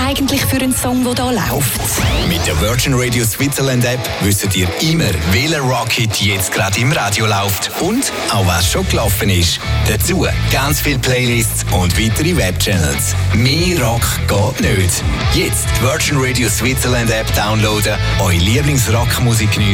eigentlich für einen Song, der hier läuft? Mit der Virgin Radio Switzerland App wisst ihr immer, welcher Rockhit jetzt gerade im Radio läuft und auch was schon gelaufen ist. Dazu ganz viele Playlists und weitere Webchannels. Mehr Rock geht nicht. Jetzt die Virgin Radio Switzerland App downloaden, eure Lieblingsrockmusik geniessen